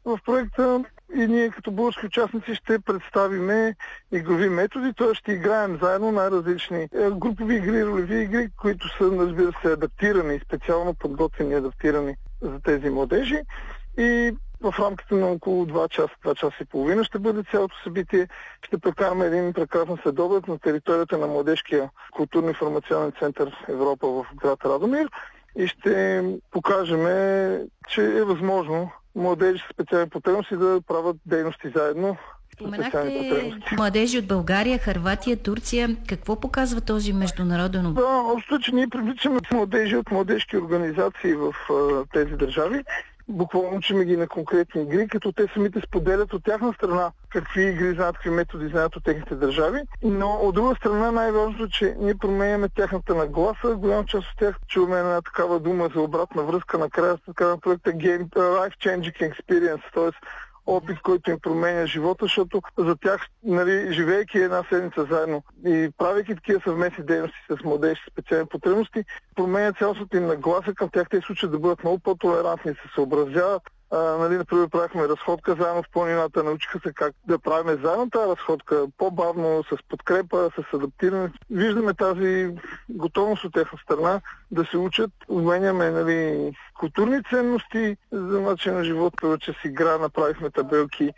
в проекта и ние като български участници ще представиме игрови методи, т.е. ще играем заедно най-различни групови игри, ролеви игри, които са, разбира се, адаптирани, специално подготвени и адаптирани за тези младежи. И в рамките на около 2 часа и половина ще бъде цялото събитие. Ще прекараме един прекрасен следобед на територията на Младежкия културно-информационен център Европа в град Радомир и ще покажем, че е възможно младежи с специални потребности да правят дейности заедно. Споменахте младежи от България, Хърватия, Турция. Какво показва този международен? Да, общо, че ние привличаме младежи от младежки организации в тези държави. Буквално учиме ги на конкретни игри, като те самите споделят от тяхна страна какви игри знаят, какви методи знаят от техните държави. Но от друга страна най-важното е, че ние променяме тяхната нагласа. Голяма част от тях чуваме една такава дума за обратна връзка накрая с така на проекта Life Changing Experience, т.е. опит, който им променя живота, защото за тях, живеейки една седмица заедно и правейки такива съвместни дейности с младежи с специални потребности, променя цялостната им нагласа към тях. Те се учат да бъдат много по-толерантни, се съобразяват. Например, правихме разходка заедно в планината, научиха се как да правим заедно тази разходка, по-бавно, с подкрепа, с адаптиране. Виждаме тази готовност от тяхна страна да се учат. Уменяме културни ценности за начин на живот, че с игра направихме табелки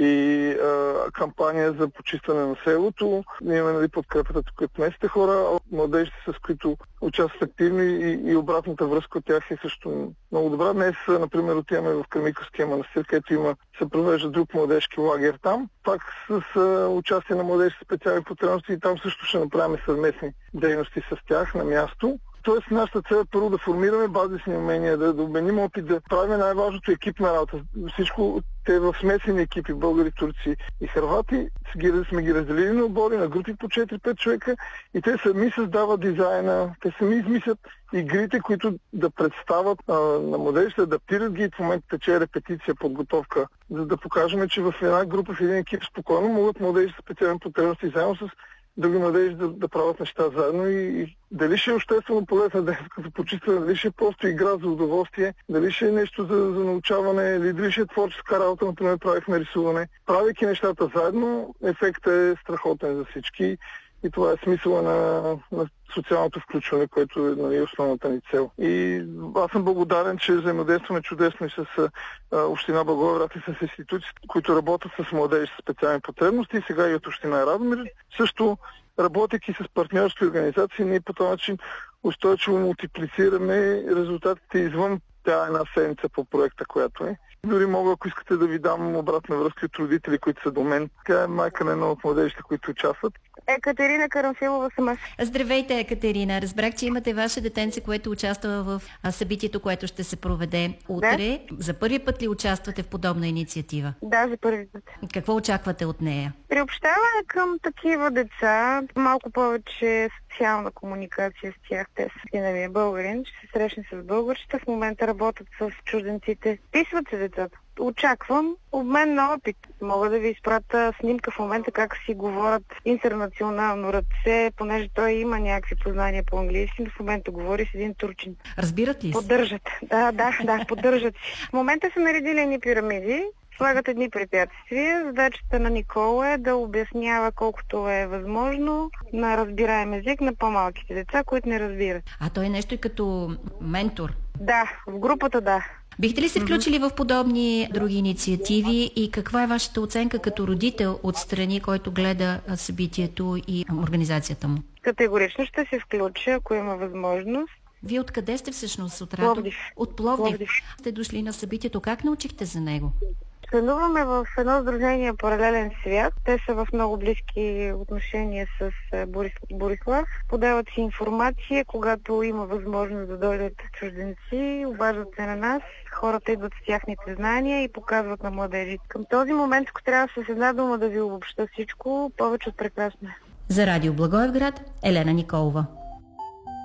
и кампания за почистване на селото. Ние имаме подкрепата тук от местните хора, младежите, с които участват активно и обратната връзка от тях е също много добра. Днес, например, отиваме в Кремиковския манастир, където се провежда друг младежки лагер там, пак с участие на младежи с специални потребности и там също ще направим съвместни дейности с тях на място. Тоест, нашата цел е първо да формираме базисни умения, да обменим опит, да правим най-важното екипна работа. Всичко те в смесени екипи, българи, турци и хървати, сме ги разделили на отбори, на групи по 4-5 човека и те сами създават дизайна, те сами измислят игрите, които да представят на младежите, адаптират ги. В момента тече репетиция, подготовка, за да покажем, че в една група, в един екип спокойно могат младежи с специални потребности заедно с други младежи да правят неща заедно и дали ще е обществено полезна дейност за почистване, дали ще е просто игра за удоволствие, дали ще е нещо за научаване, или дали ще е творческа работа, например правихме рисуване. Правейки нещата заедно, ефектът е страхотен за всички и това е смисъла на социалното включване, което е основната ни цел. И аз съм благодарен, че взаимодействаме чудесно и с Община Благоевград и с институции, които работят с младежи с специални потребности и сега и от Община Радомир. Също работейки с партньорски организации, ние по този начин устойчиво мултиплицираме резултатите извън една седмица по проекта, която е. Дори мога, ако искате, да ви дам обратна връзка от родители, които са до мен. Тя е майка на едно от младежите, които участват. Екатерина Карамфилова съм аз. Здравейте, Екатерина. Разбрах, че имате ваше детенце, което участва в събитието, което ще се проведе утре. Да. За първи път ли участвате в подобна инициатива? Да, за първи път. Какво очаквате от нея? Приобщаване към такива деца, малко повече социална комуникация с тях. Те са синовия българин, ще се срещне с българчета. В момента работят с чужденците. Писват се децата. Очаквам обмен на опит. Мога да ви изпратя снимка в момента как си говорят интернационално ръце, понеже той има някакви познания по английски, но в момента говори с един турчин. Разбират ли се? Поддържат. Да, поддържат си. В момента са наредили едни пирамиди, слагат едни препятствия. Задачата на Никола е да обяснява колкото е възможно на разбираем език на по-малките деца, които не разбират. А той е нещо и като ментор? Да, в групата да. Бихте ли се включили в подобни други инициативи и каква е вашата оценка като родител от страни, който гледа събитието и организацията му? Категорично ще се включа, ако има възможност. Вие откъде сте всъщност от Пловдив. От Пловдив. Сте дошли на събитието. Как научихте за него? Членуваме в едно сдружение Паралелен свят. Те са в много близки отношения с Борислав. Подават си информация, когато има възможност да дойдат чужденци, обаждат се на нас. Хората идват с тяхните знания и показват на младежите. Към този момент, ако трябва с една дума да ви обобща всичко, повече от прекрасно. За Радио Благоевград, Елена Николова.